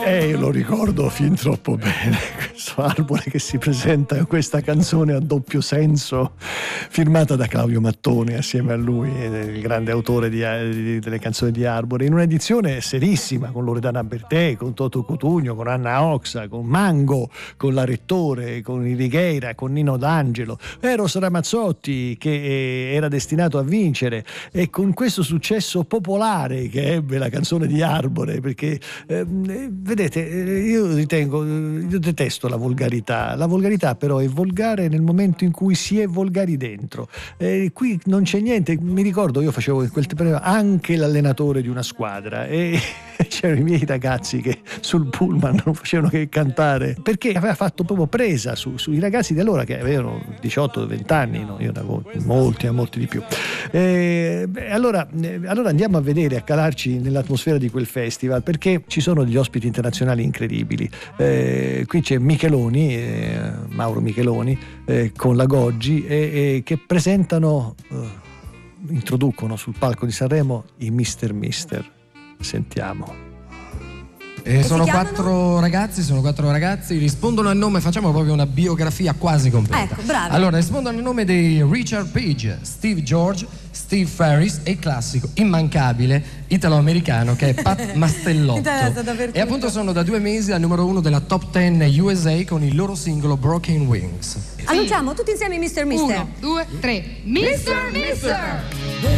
Io lo ricordo fin troppo bene, questo Arbore che si presenta in questa canzone a doppio senso, firmata da Claudio Mattone assieme a lui, il grande autore delle canzoni di Arbore, in un'edizione serissima con Loredana Bertè, con Toto Cutugno, con Anna Oxa, con Mango, con la Rettore, con Righeira, con Nino D'Angelo, Eros Ramazzotti che era destinato a vincere, e con questo successo popolare che ebbe la canzone di Arbore, perché vedete, io detesto la volgarità però è volgare nel momento in cui si è volgari dentro. Qui non c'è niente. Mi ricordo, io facevo in quel periodo anche l'allenatore di una squadra e c'erano i miei ragazzi che sul pullman non facevano che cantare, perché aveva fatto proprio presa sui ragazzi di allora che avevano 18-20 anni, no? Io ne avevo molti di più. Allora andiamo a vedere, a calarci nell'atmosfera di quel festival, perché ci sono degli ospiti internazionali incredibili. Qui c'è Micheloni, Mauro Micheloni, con la Goggi, che presentano, introducono sul palco di Sanremo i Mister. Sentiamo. Sono quattro ragazzi, rispondono al nome, facciamo proprio una biografia quasi completa. Ecco, bravi. Allora, rispondono al nome di Richard Page, Steve George, Steve Ferris e il classico immancabile italo-americano che è Pat Mastellotto. E appunto sono da 2 mesi al numero 1 della Top 10 USA con il loro singolo Broken Wings. Annunciamo tutti insieme Mister. 1, 2, 3. Mister.